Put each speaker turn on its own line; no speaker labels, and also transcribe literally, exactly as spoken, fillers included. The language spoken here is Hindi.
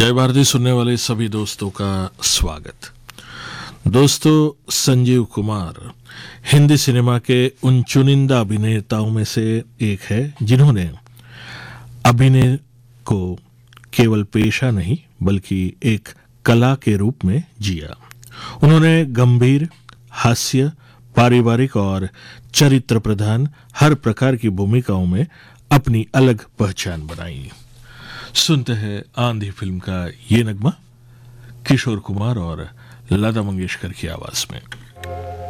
जय भारती सुनने वाले सभी दोस्तों का स्वागत। दोस्तों, संजीव कुमार हिंदी सिनेमा के उन चुनिंदा अभिनेताओं में से एक है जिन्होंने अभिनय को केवल पेशा नहीं बल्कि एक कला के रूप में जिया। उन्होंने गंभीर, हास्य, पारिवारिक और चरित्र प्रधान हर प्रकार की भूमिकाओं में अपनी अलग पहचान बनाई। सुनते हैं आंधी फिल्म का ये नगमा किशोर कुमार और लता मंगेशकर की आवाज में।